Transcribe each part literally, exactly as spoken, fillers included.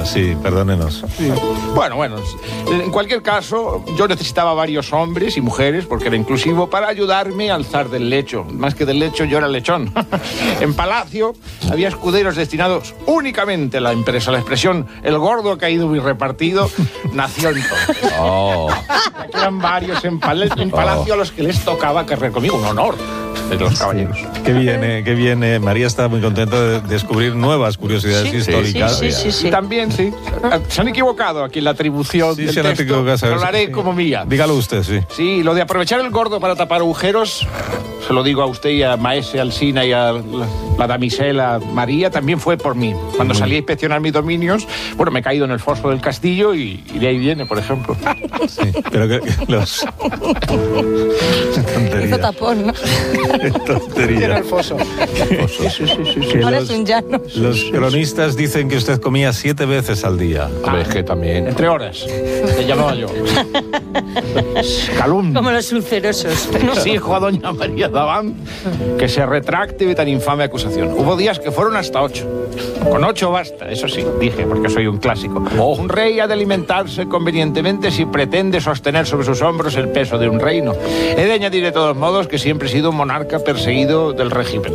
sí, perdónenos. Sí. Bueno, bueno, en cualquier caso, yo necesitaba varios hombres y mujeres, porque era inclusivo, para ayudarme a alzar del lecho. Más que del lecho, yo era lechón. En Palacio había escuderos destinados únicamente a la empresa. La expresión "el gordo ha caído y repartido" nació entonces. Oh. Aquí eran varios en, pal en Palacio a los que les tocaba cargar conmigo, un honor de los caballeros. Qué viene, qué viene. María está muy contenta de descubrir nuevas curiosidades Sí, históricas. sí, sí, sí, sí. Y también, sí, se han equivocado aquí en la atribución Sí, del se han texto. equivocado, ¿sabes? Lo haré Sí. como mía. Dígalo usted, sí. Sí, lo de aprovechar el gordo para tapar agujeros, se lo digo a usted y a Maese Alsina y a la, la damisela María, también fue por mí. Cuando salí a inspeccionar mis dominios, bueno, me he caído en el foso del castillo y, y de ahí viene, por ejemplo. Sí, pero que, que los... Tontería. Hizo tapón, ¿no? Tontería. Era el foso. Sí, sí, sí, sí, sí. Que Ahora los, es un llano. los cronistas dicen que usted comía siete veces al día. Hombre, es que también. Entre horas, te llamaba yo. Calumnia. Como los ulcerosos. Exijo a doña María Daván que se retracte de tan infame acusación. Hubo días que fueron hasta ocho. Con ocho basta, eso sí, dije, porque soy un clásico. Un rey ha de alimentarse convenientemente si pretende sostener sobre sus hombros el peso de un reino. He de añadir de todos modos que siempre he sido un monarca perseguido del régimen.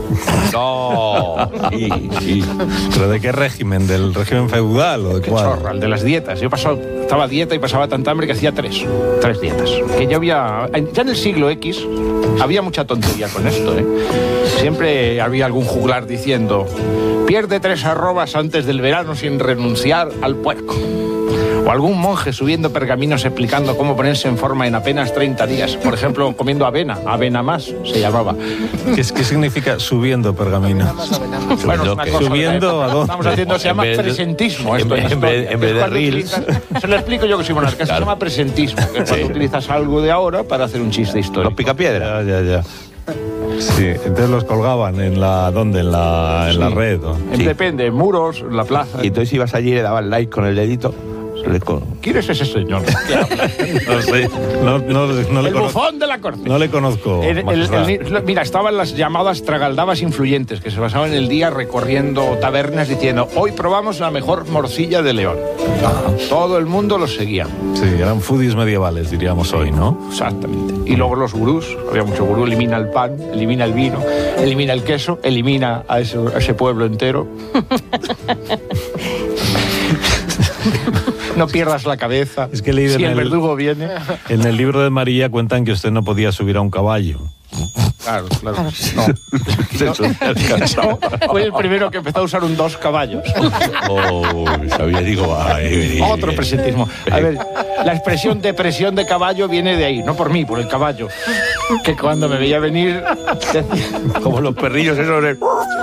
No. Sí, sí. ¿Pero de qué régimen? ¿Del régimen feudal o de Qué cuál? chorra, el de las dietas. Yo pasaba, estaba a dieta y pasaba tanta hambre que hacía tres. Tres dietas. Que ya había... Ya en el siglo X había mucha tontería con esto, ¿eh? Siempre había algún juglar diciendo: pierde tres arrobas antes del verano sin renunciar al puerco. O algún monje subiendo pergaminos explicando cómo ponerse en forma en apenas treinta días. Por ejemplo, comiendo avena. Avena más se llamaba. ¿Qué, ¿Qué significa subiendo pergaminos? Bueno, es una cosa de la ¿Subiendo época. a dónde? Estamos haciendo, se llama En vez de- presentismo. en Esto vez- es en vez- historia. en vez Es de cuando reels. utilizas- Se lo explico yo que soy monarca. Se llama presentismo, que es cuando Sí. utilizas algo de ahora para hacer un chiste Los histórico. picapiedra. Ya, ya, ya. Sí, entonces los colgaban en la... ¿Dónde? En la, en la Sí. red. ¿no? En- Sí. Depende, en muros, en la plaza. Y entonces ibas allí y le dabas like con el dedito. Se le con... ¿Quién es ese señor? No sé. No, no, no le El conozco. bufón de la corte. No le conozco. El- el- majestad. el- mira, estaban las llamadas tragaldabas influyentes, que se pasaban el día recorriendo tabernas diciendo: hoy probamos la mejor morcilla de León. Todo el mundo los seguía. Sí, eran foodies medievales, diríamos hoy, ¿no? Exactamente. Y luego los gurús, había mucho gurú: elimina el pan, elimina el vino, elimina el queso, elimina a ese, a ese pueblo entero. No pierdas la cabeza. Es que he leído si en el el- verdugo viene. En el libro de María cuentan que usted no podía subir a un caballo. Claro, claro. No. No, fue el primero que empezó a usar un dos caballos. Oh, sabía, digo, ay, Otro presentismo. A ver, la expresión depresión de caballo viene de ahí, no por mí, por el caballo. Que cuando me veía venir, decía, como los perrillos esos de...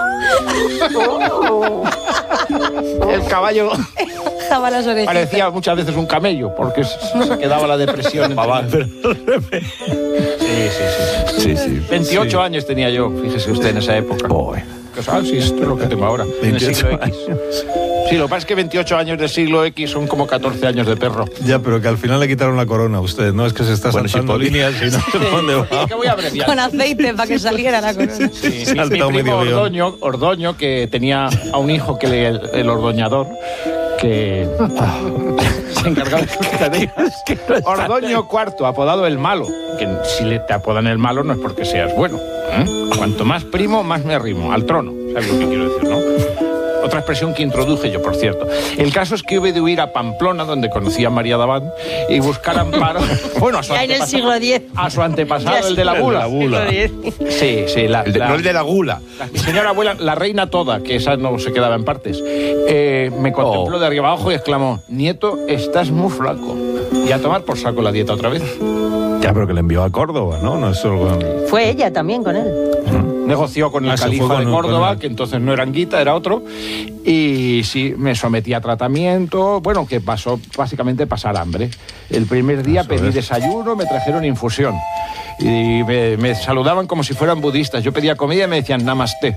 el caballo Jaba las orejas. parecía muchas veces un camello, porque se quedaba la depresión. entre- Papá, pero- Sí, sí, sí. Sí, sí. veintiocho años tenía yo, fíjese usted, en esa época. Boy. Ah, sí, esto es lo que tengo ahora, en el siglo veintiocho X. Sí, lo que pasa es que veintiocho años del siglo X son como catorce años de perro. Ya, pero que al final le quitaron la corona a usted, ¿no? Es que se está Bueno, saltando si podía. líneas y no sé dónde va. Que voy a abreviar. Con aceite para que saliera la corona. Sí, mi, mi Saltado primo medio guión. Ordoño, Ordoño, que tenía a un hijo que le, el, el ordoñador, que ah, se encargaba de sus tareas. Ordoño cuarto, apodado el malo, que si le te apodan el malo no es porque seas bueno. ¿eh? Cuanto más primo, más me arrimo, al trono. ¿Sabes lo que quiero decir, no? Otra expresión que introduje yo, por cierto. El caso es que hube de huir a Pamplona, donde conocí a María Daván, y buscar amparo. Bueno, a su, Ya en el antepasado, siglo diez. a su antepasado, Ya el de la el de bula. la bula. Sí, sí, la, El de- la- no el de la gula. la- mi señora abuela, la reina toda, que esa no se quedaba en partes, eh, me contempló Oh. de arriba abajo y exclamó: nieto, estás muy flaco. Y a tomar por saco la dieta otra vez. Ya, pero que le envió a Córdoba, ¿no? No es solo... Fue ella también con él. Negoció con el Ah, se fue califa con- de con Córdoba, el- que entonces no era Anguita, era otro. Y sí, me sometí a tratamiento. Bueno, que pasó básicamente pasar hambre. El primer día Eso pedí es. desayuno, me trajeron infusión. Y me, me saludaban como si fueran budistas. Yo pedía comida y me decían namaste.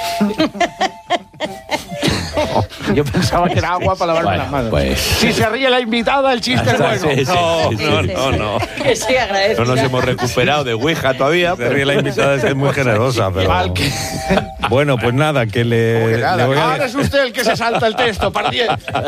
Yo pensaba que era agua para lavarme Bueno, las manos. pues. Si se ríe la invitada, el chiste es bueno. Sí, sí, No, sí, sí, no, sí. no, no. Que sí, agradezco. No nos hemos recuperado de Ouija todavía. Se ríe la invitada, es que es muy generosa, pero... Mal que- Bueno, pues nada, que le... que nada? le voy a- Ahora es usted el que se salta el texto, pardiez.